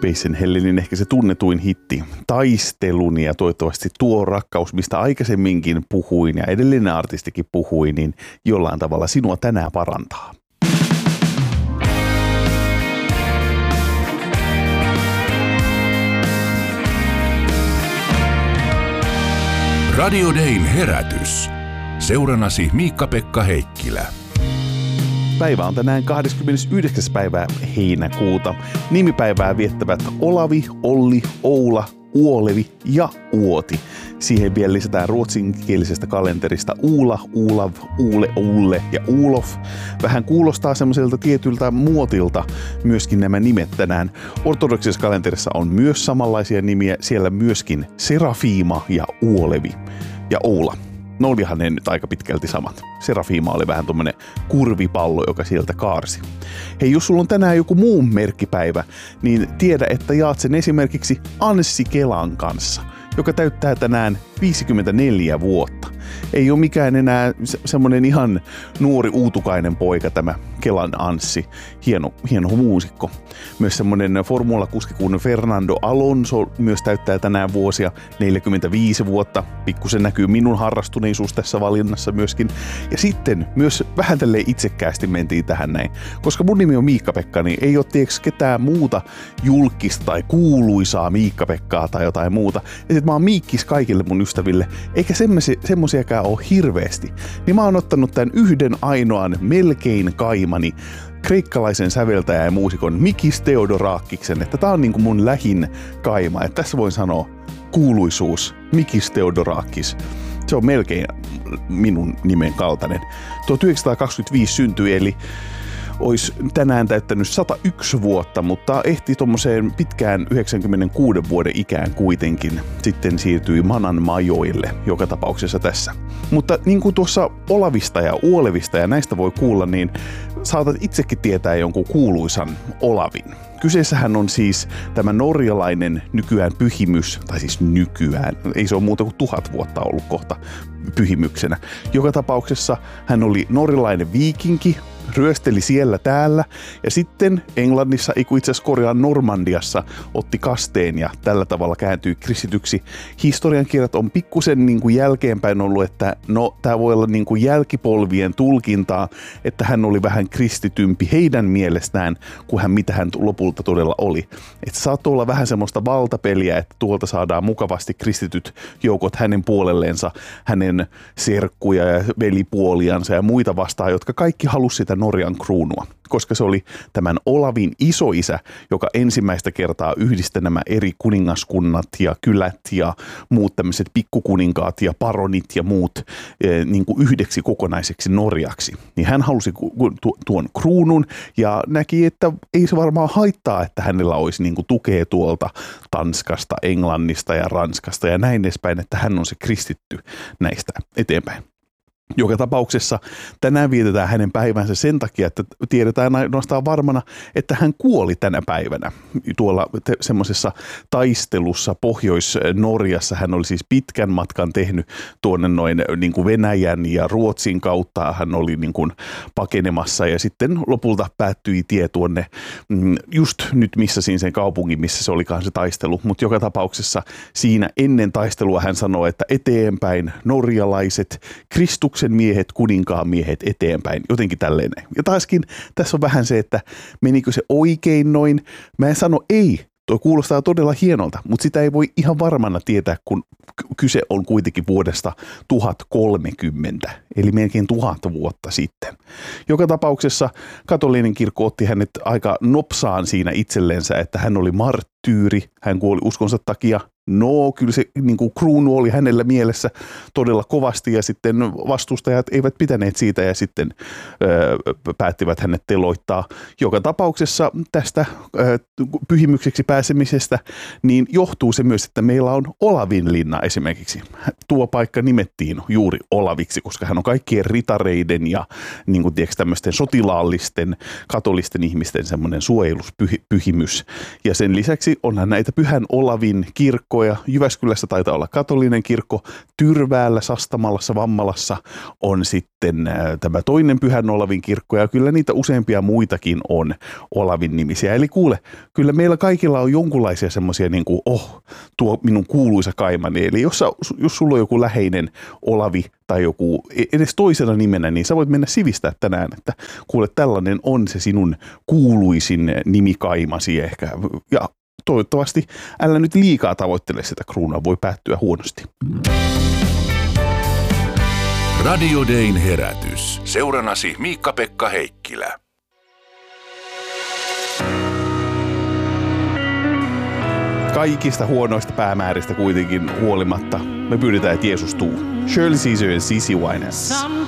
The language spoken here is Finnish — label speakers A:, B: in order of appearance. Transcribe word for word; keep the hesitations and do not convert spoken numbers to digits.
A: Peisen Hellenin ehkä se tunnetuin hitti, Taistelun, ja toivottavasti tuo rakkaus, mistä aikaisemminkin puhuin ja edellinen artistikin puhui, niin jollain tavalla sinua tänään parantaa.
B: Radio Dayn herätys. Seurannasi Miikka-Pekka Heikkilä.
A: Päivä on tänään kahdeskymmenesyhdeksäs päivä heinäkuuta. Nimipäivää viettävät Olavi, Olli, Oula, Uolevi ja Uoti. Siihen vielä lisätään ruotsinkielisestä kalenterista Uula, Uulav, Uule, Ulle ja Ulof. Vähän kuulostaa semmoiselta tietyltä muotilta myöskin nämä nimet tänään. Ortodoksisessa kalenterissa on myös samanlaisia nimiä. Siellä myöskin Serafiima ja Uolevi ja Oula. No olihan ne nyt aika pitkälti samat. Serafiima oli vähän tommonen kurvipallo, joka sieltä kaarsi. Hei, jos sulla on tänään joku muu merkkipäivä, niin tiedä, että jaat sen esimerkiksi Anssi Kelan kanssa, joka täyttää tänään viisikymmentäneljä vuotta. Ei ole mikään enää se- semmonen ihan nuori uutukainen poika tämä Kelan Anssi. Hieno, hieno muusikko. Myös semmonen formulakuski kuin Fernando Alonso myös täyttää tänään vuosia, neljäkymmentäviisi vuotta. Pikkusen näkyy minun harrastuneisuus tässä valinnassa myöskin. Ja sitten myös vähän tälleen itsekkäästi mentiin tähän näin. Koska mun nimi on Miikka-Pekka, niin ei ole tieks ketään muuta julkista tai kuuluisaa Miikka-Pekkaa tai jotain muuta. Ja sit mä oon Miikkis kaikille mun ystäville, eikä semmosiakaan ole hirveästi. Niin mä oon ottanut tän yhden ainoan melkein kaimani kreikkalaisen säveltäjän ja muusikon Mikis Theodorakiksen, että tää on niinku mun lähin kaima. Että tässä voin sanoa kuuluisuus Mikis Theodorakis. Se on melkein minun nimen kaltainen. tuhatyhdeksänsataakaksikymmentäviisi syntyi, eli olisi tänään täyttänyt sata yksi vuotta, mutta ehti tommoseen pitkään yhdeksänkymmentäkuuden vuoden ikään kuitenkin. Sitten siirtyi Manan majoille joka tapauksessa tässä. Mutta niin kuin tuossa Olavista ja Uolevista ja näistä voi kuulla, niin saatat itsekin tietää jonkun kuuluisan Olavin. Kyseessähän on siis tämä norjalainen nykyään pyhimys, tai siis nykyään, ei se ole muuta kuin tuhat vuotta ollut kohta pyhimyksenä. Joka tapauksessa hän oli norjalainen viikinki, ryösteli siellä täällä ja sitten Englannissa, ei kun itse asiassa korjaan Normandiassa, otti kasteen ja tällä tavalla kääntyi kristityksi. Historiankirjat on pikkusen niin kuin jälkeenpäin ollut, että no tämä voi olla niin kuin jälkipolvien tulkintaa, että hän oli vähän kristitympi heidän mielestään kuin hän mitä hän lopulta todella oli. Että saattoi olla vähän semmoista valtapeliä, että tuolta saadaan mukavasti kristityt joukot hänen puolelleensa, hänen serkkuja ja velipuoliansa ja muita vastaan, jotka kaikki halusi sitä Norjan kruunua, koska se oli tämän Olavin isoisä, joka ensimmäistä kertaa yhdisti nämä eri kuningaskunnat ja kylät ja muut tämmöiset pikkukuninkaat ja paronit ja muut eh, niin kuin yhdeksi kokonaiseksi Norjaksi. Niin hän halusi tu- tuon kruunun ja näki, että ei se varmaan haittaa, että hänellä olisi niin kuin tukea tuolta Tanskasta, Englannista ja Ranskasta ja näin edespäin, että hän on se kristitty näistä eteenpäin. Joka tapauksessa tänään vietetään hänen päivänsä sen takia, että tiedetään ainoastaan varmana, että hän kuoli tänä päivänä tuolla te- semmoisessa taistelussa Pohjois-Norjassa. Hän oli siis pitkän matkan tehnyt tuonne noin niin kuin Venäjän ja Ruotsin kautta. Hän oli niin kuin pakenemassa ja sitten lopulta päättyi tie tuonne just nyt missä siinä sen kaupungin, missä se olikaan se taistelu. Mutta joka tapauksessa siinä ennen taistelua hän sanoi, että eteenpäin norjalaiset Kristuksen miehet, kuninkaan miehet eteenpäin, jotenkin tälleen. Ja taaskin tässä on vähän se, että menikö se oikein noin. Mä en sano ei, tuo kuulostaa todella hienolta, mutta sitä ei voi ihan varmana tietää, kun kyse on kuitenkin vuodesta tuhat kolmekymmentä, eli melkein tuhat vuotta sitten. Joka tapauksessa katolinen kirkko otti hänet aika nopsaan siinä itsellensä, että hän oli marttyyri, hän kuoli uskonsa takia. No, kyllä se niin kuin kruunu oli hänellä mielessä todella kovasti ja sitten vastustajat eivät pitäneet siitä ja sitten ö, päättivät hänet teloittaa. Joka tapauksessa tästä ö, pyhimykseksi pääsemisestä niin johtuu se myös, että meillä on Olavinlinna esimerkiksi. Tuo paikka nimettiin juuri Olaviksi, koska hän on kaikkien ritareiden ja niin kuin tiedätkö, tämmöisten sotilaallisten katolisten ihmisten semmoinen suojeluspyhimys. Ja sen lisäksi onhan näitä Pyhän Olavin kirkko kirkkoja. Jyväskylässä taitaa olla katolinen kirkko. Tyrväällä, Sastamalassa, Vammalassa on sitten ää, tämä toinen Pyhän Olavin kirkko. Ja kyllä niitä useampia muitakin on Olavin nimisiä. Eli kuule, kyllä meillä kaikilla on jonkunlaisia semmoisia niin kuin, oh, tuo minun kuuluisa kaimani. Eli jos, jos sulla on joku läheinen Olavi tai joku edes toisena nimenä, niin sä voit mennä sivistää tänään, että kuule, tällainen on se sinun kuuluisin nimikaimasi ehkä. Ja toivottavasti älä nyt liikaa tavoittele sitä kruunua, voi päättyä huonosti.
B: Radio Dayn herätys. Seuranasi Miikka-Pekka Heikkilä.
A: Kaikista huonoista päämääristä kuitenkin huolimatta me pyydetään, että Jeesus tuu. Shirley Caesar ja Cissy Winans.